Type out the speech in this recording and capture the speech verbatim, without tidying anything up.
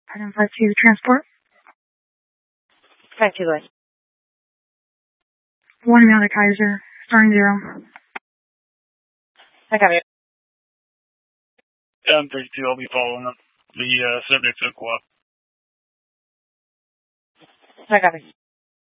Item five two, transport. five two, go ahead. One Amanda Kaiser, starting zero. I copy it. M thirty-two, I'll be following up the uh, subject of co-op. I copy.